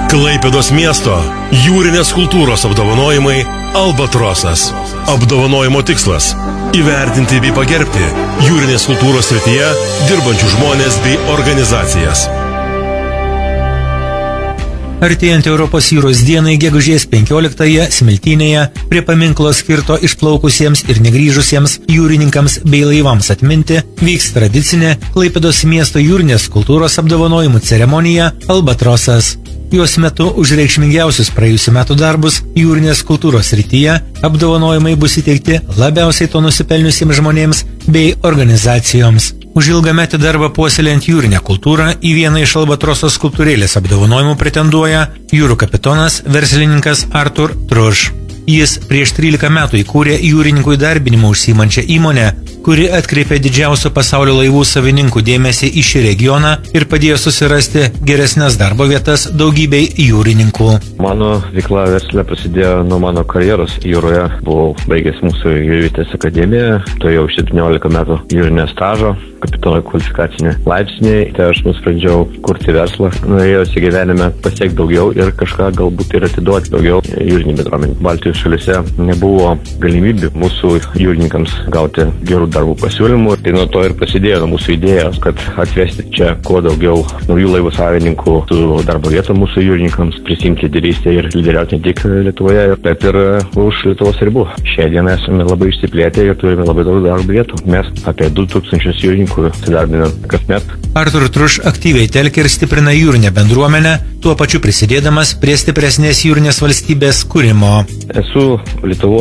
Klaipėdos miesto jūrinės kultūros apdovanojimai Albatrosas. Apdovanojimo tikslas – įvertinti bei pagerbti jūrinės kultūros srityje dirbančių žmonės bei organizacijas. Artėjant Europos jūros dienai gegužės 15-ąją Smiltynėje prie paminklo skirto išplaukusiems ir negrįžusiems jūrininkams bei laivams atminti vyks tradicinė Klaipėdos miesto jūrinės kultūros apdovanojimų ceremonija Albatrosas. Jos metu už reikšmingiausius praėjusių metų darbus jūrinės kultūros srityje apdovanojimai bus įteikti labiausiai to nusipelniusiems žmonėms bei organizacijoms. Už ilgametį darbą puoselėjant jūrinę kultūrą į vieną iš Albatroso skulptūrėlės apdovanojimų pretenduoja jūrų kapitonas, verslininkas Artur Truš. Jis prieš 13 metų įkūrė jūrininkų įdarbinimą užsiimančią įmonę, kuri atkreipė didžiausio pasaulio laivų savininkų dėmesį į šį regioną ir padėjo susirasti geresnes darbo vietas daugybei jūrininkų. Mano veikla versle prasidėjo nuo mano karjeros jūroje. Buvau baigęs mūsų jūrvietės akademiją, turėjau 17 metų jūrinio stažo, kapitono kvalifikacinį laipsnį. Tai aš nusprendžiau kurti verslą. Norėjausi gyvenime pasiekti daugiau ir kažką galbūt ir atiduoti daugiau jūrinį bendruomenį. Baltijos šalyse nebuvo galimybių mūsų jūrininkams gauti gerų darbų pasiūlymų. Tai nuo to ir prasidėjo mūsų idėjos, kad atvesti čia kuo daugiau naujų laivų savininkų su darbo vietų mūsų jūrininkams, prisimti lyderystę ir lyderiauti ne tik Lietuvoje, bet ir už Lietuvos ribų. Šią dieną esame labai išsiplėtę ir turime labai daug darbo vietų. Mes apie 2000 jūrininkų įdarbinam kasmet. Artur Truš aktyviai telkia ir stiprina jūrinę bendruomenę, tuo pačiu prisidėdamas prie stipresnės jūrinės valstybės kūrimo. Esu Lietuvos